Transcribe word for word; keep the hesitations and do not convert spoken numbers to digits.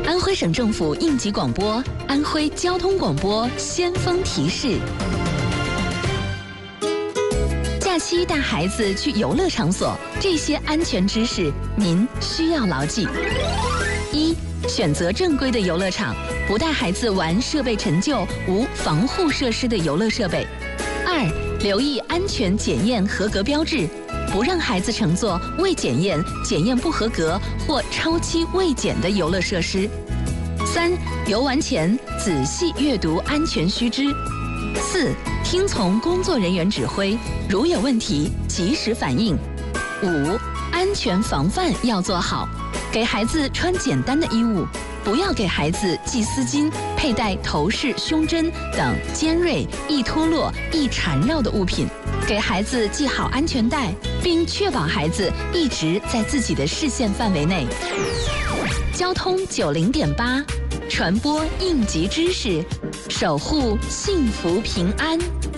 安徽省政府应急广播，安徽交通广播先锋提示。假期带孩子去游乐场所，这些安全知识您需要牢记。一、选择正规的游乐场，不带孩子玩设备陈旧、无防护设施的游乐设备。二、留意安全检验合格标志，不让孩子乘坐未检验、检验不合格或超期未检的游乐设施。三、游玩前仔细阅读安全须知。四、听从工作人员指挥，如有问题及时反映。五、安全防范要做好，给孩子穿简单的衣物，不要给孩子系丝巾、佩戴头饰、胸针等尖锐、易脱落、易缠绕的物品，给孩子系好安全带，并确保孩子一直在自己的视线范围内。交通九零点八，传播应急知识，守护幸福平安。